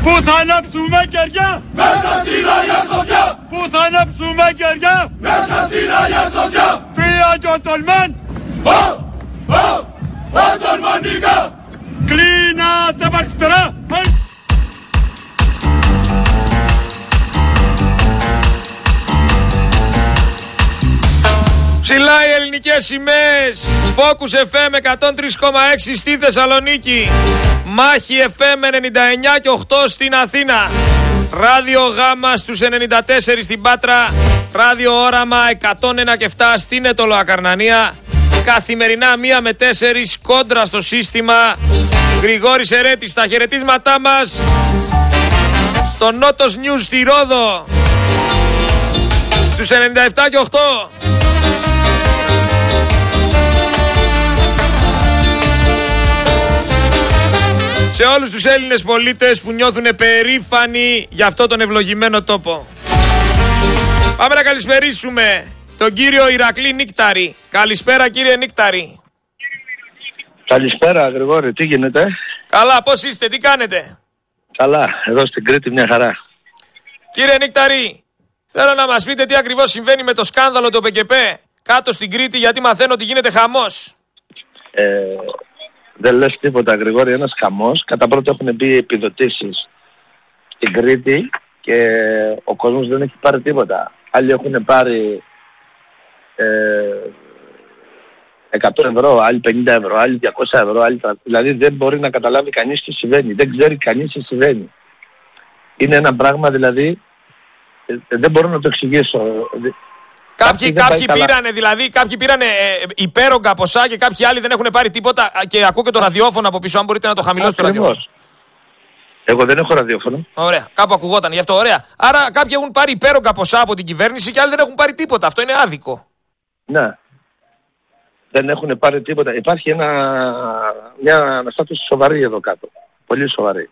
Πού θα ανάψουμε κεριά? Μέσα στην Αγία Σοφιά. Πού θα ανάψουμε κεριά? Μέσα στην Αγία Σοφιά. Κρύα και ο τολμάν. Ο τολμανίκα. Κλείνα τα παρστερά. Ψηλά οι ελληνικές σημαίες. Focus FM 103,6 στη Θεσσαλονίκη. Μάχη FM 99 και 8 στην Αθήνα. Ράδιο Γάμα στους 94 στην Πάτρα. Ράδιο Όραμα 101 και 7 στην Αιτωλοακαρνανία. Καθημερινά 1 με 4 κόντρα στο σύστημα. Γρηγόρης Ερέτης στα χαιρετίσματά μας. Στο Νότος News στη Ρόδο στους 97 και 8. Σε όλους τους Έλληνες πολίτες που νιώθουν περήφανοι για αυτό τον ευλογημένο τόπο. Πάμε να καλησπερίσουμε τον κύριο Ηρακλή Νίκταρη. Καλησπέρα κύριε Νίκταρη. Καλησπέρα Γρηγόρη, τι γίνεται? Καλά, πώς είστε, τι κάνετε? Καλά, εδώ στην Κρήτη μια χαρά. Κύριε Νίκταρη, θέλω να μας πείτε τι ακριβώς συμβαίνει με το σκάνδαλο του ΠΚΠ κάτω στην Κρήτη, γιατί μαθαίνω ότι γίνεται χαμός. Δεν λες τίποτα Γρηγόρη, ένας χαμός. Κατά πρώτο έχουν μπει επιδοτήσεις στην Κρήτη και ο κόσμος δεν έχει πάρει τίποτα. Άλλοι έχουν πάρει 100 ευρώ, άλλοι 50 ευρώ, άλλοι 200 ευρώ, άλλοι... Δηλαδή δεν μπορεί να καταλάβει κανείς τι συμβαίνει, δεν ξέρει κανείς τι συμβαίνει. Είναι ένα πράγμα δηλαδή, δεν μπορώ να το εξηγήσω. Κάποιοι πήρανε υπέρογκα ποσά και κάποιοι άλλοι δεν έχουν πάρει τίποτα και ακούω και το ραδιόφωνο από πίσω, αν μπορείτε να το χαμηλώσετε το ραδιόφωνο. Εγώ δεν έχω ραδιόφωνο. Ωραία, κάπου ακουγόταν γι' αυτό, ωραία. Άρα κάποιοι έχουν πάρει υπέρογκα ποσά από την κυβέρνηση και άλλοι δεν έχουν πάρει τίποτα. Αυτό είναι άδικο. Ναι. Δεν έχουν πάρει τίποτα. Υπάρχει μια αναστάτωση σοβαρή εδώ κάτω. Πολύ σοβαρή.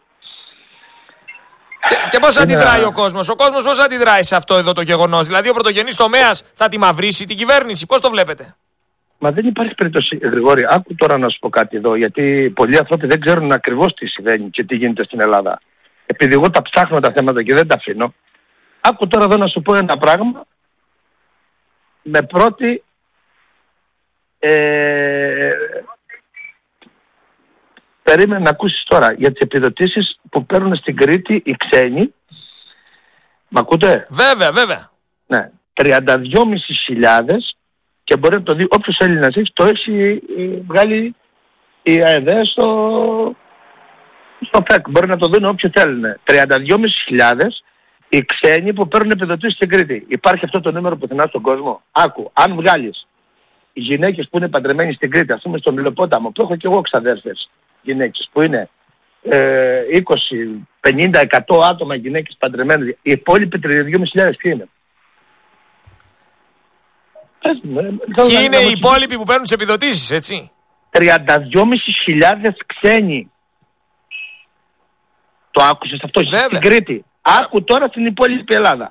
Και πώς αντιδράει ο κόσμος? Ο κόσμος πώς αντιδράει σε αυτό εδώ το γεγονός? Δηλαδή ο πρωτογενής τομέας θα τη μαυρίσει την κυβέρνηση? Πώς το βλέπετε? Μα δεν υπάρχει περίπτωση, Γρηγόρη. Άκου τώρα να σου πω κάτι εδώ, γιατί πολλοί άνθρωποι δεν ξέρουν ακριβώς τι συμβαίνει και τι γίνεται στην Ελλάδα. Επειδή εγώ τα ψάχνω τα θέματα και δεν τα αφήνω, άκου τώρα εδώ να σου πω ένα πράγμα. Με πρώτη... Περίμενε να ακούσεις τώρα για τις επιδοτήσεις που παίρνουν στην Κρήτη οι ξένοι. Μ' ακούτε? Βέβαια. Ναι. 32.500 και μπορεί να το δει όποιος Έλληνας έχει, το έχει βγάλει η ΑΕΔ στο ΦΕΚ. Μπορεί να το δουν όποιοι θέλουν. 32.500 οι ξένοι που παίρνουν επιδοτήσεις στην Κρήτη. Υπάρχει αυτό το νούμερο πουθενά στον κόσμο. Άκου, αν βγάλεις οι γυναίκες που είναι παντρεμένοι στην Κρήτη, ας πούμε στον Μηλοπόταμο, που έχω και εγώ ξαδέρφες γυναίκες που είναι 20, 50, 100 άτομα γυναίκες παντρεμένες, οι υπόλοιποι 32.500 ποιοι είναι? Ποιοι είναι οι υπόλοιποι που παίρνουν τις επιδοτήσεις, έτσι? 32.500 ξένοι. Το άκουσες αυτό? Βέβαια. Στην Κρήτη. Άκου τώρα στην υπόλοιπη Ελλάδα.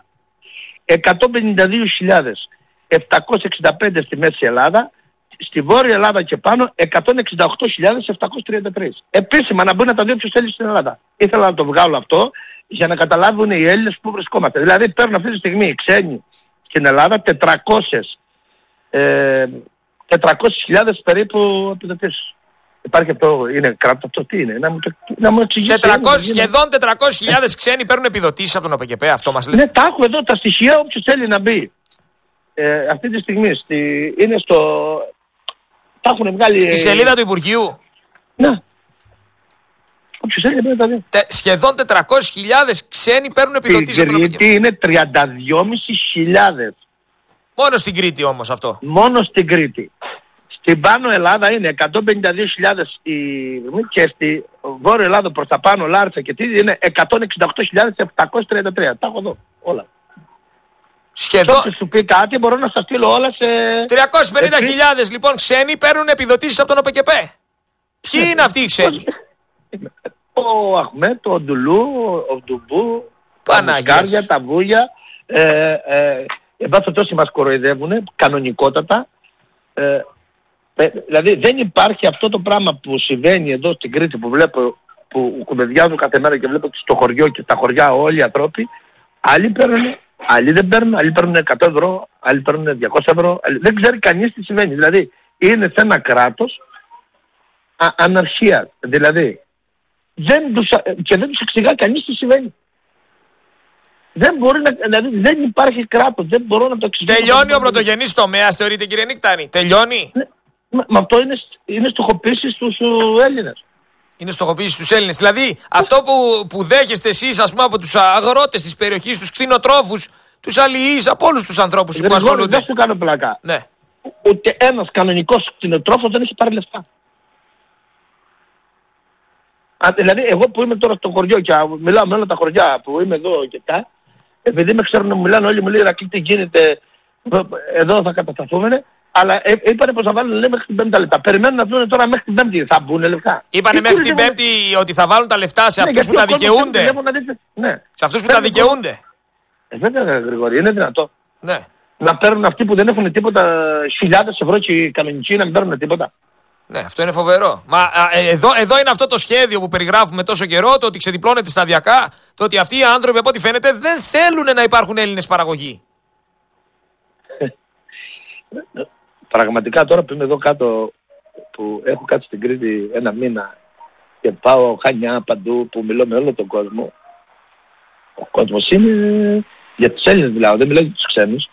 152.765 στη Μέση Ελλάδα, στη Βόρεια Ελλάδα και πάνω 168.733. Επίσημα να μπορεί να τα δει όποιος θέλει στην Ελλάδα. Ήθελα να το βγάλω αυτό για να καταλάβουν οι Έλληνες που βρισκόμαστε. Δηλαδή παίρνουν αυτή τη στιγμή οι ξένοι στην Ελλάδα 400.000 περίπου επιδοτήσεις. Υπάρχει αυτό, είναι κράτο αυτό, τι είναι? Να μου εξηγήσει. Σχεδόν 400.000 ξένοι παίρνουν επιδοτήσεις από τον ΟΠΚΠ, αυτό μας λέει. Ναι, τα έχω εδώ τα στοιχεία, όποιος θέλει να μπει. Αυτή τη στιγμή είναι τα έχουν βγάλει... Στη σελίδα του Υπουργείου. Ναι. Όποιος θέλει να τα δει. Σχεδόν 400.000 ξένοι παίρνουν επιδοτήσεις από τον ΟΠΚΠ. Στην Κρήτη είναι 32.500. Μόνο στην Κρήτη όμως αυτό. Μόνο στην Κρήτη. Στην Πάνω Ελλάδα είναι 152.000 και στη Βόρεια Ελλάδα προς τα πάνω Λάρισα και τι είναι 168.733. Τα έχω εδώ όλα. Σχεδόν. Όποιος σου πει κάτι μπορώ να σας στείλω όλα σε... 350.000 λοιπόν ξένοι παίρνουν επιδοτήσεις από τον ΟΠΚΠ. Ποιοι είναι αυτοί οι ξένοι? Ο Αχμέτ, ο Ντουλού, ο Ντουμπού, τα Μουσκάρια, τα Βούλια. Εν πάση τόσοι μας κοροϊδεύουν κανονικότατα. Δηλαδή δεν υπάρχει αυτό το πράγμα που συμβαίνει εδώ στην Κρήτη που βλέπω που κουβεντιάζω κάθε μέρα και βλέπω στο χωριό και στα χωριά όλοι οι ανθρώποι, άλλοι παίρνουν, άλλοι δεν παίρνουν, άλλοι παίρνουν 100 ευρώ, άλλοι παίρνουν 200 ευρώ, δεν ξέρει κανείς τι συμβαίνει. Δηλαδή είναι σε ένα κράτος αναρχία. Δηλαδή και δεν τους εξηγά κανείς τι συμβαίνει. Δεν μπορεί να, δηλαδή δεν υπάρχει κράτος, δεν μπορώ να το εξηγήσω. Τελειώνει ο πρωτογενής τομέας, θεωρείτε κύριε Νίκταρη? Τελειώνει. Ναι, μα αυτό είναι στοχοποίηση στους Έλληνες. Είναι στοχοποίηση στους Έλληνες. Δηλαδή αυτό που δέχεστε εσείς, ας πούμε, από τους αγρότες της περιοχής, τους κτηνοτρόφους, τους αλληλείς, από όλους τους ανθρώπους που ασχολούνται. Δεν σου κάνω πλάκα. Ναι. Ούτε ένας κανονικός κτηνοτρόφος δεν έχει πάρει λεφτά. Δηλαδή εγώ που είμαι τώρα στο χωριό και μιλάω με όλα τα χωριά που είμαι εδώ και τα, επειδή με ξέρουν να μου μιλάνε όλοι, μου λέει Ηρακλή τι γίνεται, εδώ θα κατασταθούμε, αλλά είπανε πως θα βάλουν λέει, μέχρι την Πέμπτη τα λεπτά. Περιμένουν να βγουν τώρα μέχρι την Πέμπτη, θα μπουν λεφτά. Είπανε μέχρι την Πέμπτη ότι θα βάλουν τα λεφτά σε αυτούς που τα δικαιούνται. Ναι. Σε αυτούς που τα δικαιούνται. Βέβαια Γρηγόρη, είναι δυνατό. Ναι. Να παίρνουν αυτοί που δεν έχουν τίποτα χιλιάδες ευρώ και οι κανονικοί να μην παίρνουν τίποτα. Ναι, αυτό είναι φοβερό. Μα εδώ είναι αυτό το σχέδιο που περιγράφουμε τόσο καιρό, το ότι ξεδιπλώνεται σταδιακά, το ότι αυτοί οι άνθρωποι από ό,τι φαίνεται δεν θέλουν να υπάρχουν Έλληνες παραγωγοί. Πραγματικά τώρα που είμαι εδώ κάτω, που έχω κάτω στην Κρήτη ένα μήνα και πάω Χανιά παντού που μιλώ με όλο τον κόσμο, ο κόσμος είναι για τους Έλληνες μιλάω, δεν μιλάω για τους ξένους,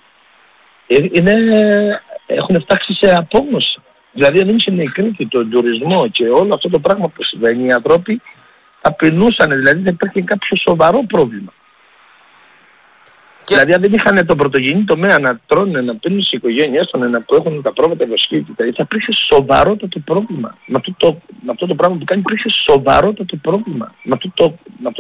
έχουν φτάσει σε απόγνωση. Δηλαδή αν είναι η Κρήτη, τον τουρισμό και όλο αυτό το πράγμα που συμβαίνει, οι άνθρωποι απεινούσαν, δηλαδή δεν υπήρχε κάποιο σοβαρό πρόβλημα. Και... Δηλαδή αν δεν είχαν τον πρωτογενή τομέα να τρώνε, να πίνουν στις οικογένειές των, που έχουν τα πρόβατα ευαισθητικά, θα υπήρχε σοβαρότατο πρόβλημα. Με αυτό το πράγμα που κάνει υπήρχε σοβαρότατο πρόβλημα. Με αυτό